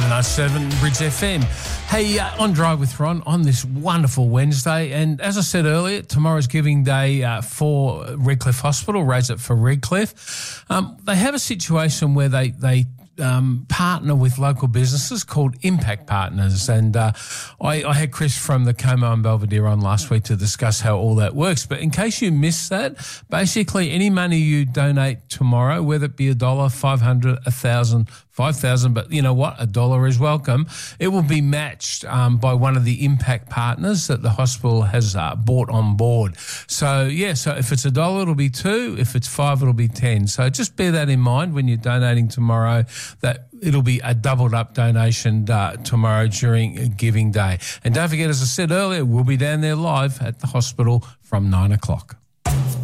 107 Bridge FM. Hey, on Drive with Ron on this wonderful Wednesday. And as I said earlier, tomorrow's Giving Day for Redcliffe Hospital, Raise It for Redcliffe. They have a situation where they partner with local businesses called Impact Partners. And I had Chris from the Como and Belvedere on last week to discuss how all that works. But in case you missed that, basically any money you donate tomorrow, whether it be $1, $500, $1,000, $5,000, but you know what? $1 is welcome. It will be matched by one of the impact partners that the hospital has brought on board. So, yeah, so if it's $1, it'll be $2. If it's $5, it'll be $10. So just bear that in mind when you're donating tomorrow, that it'll be a doubled up donation tomorrow during Giving Day. And don't forget, as I said earlier, we'll be down there live at the hospital from 9 o'clock.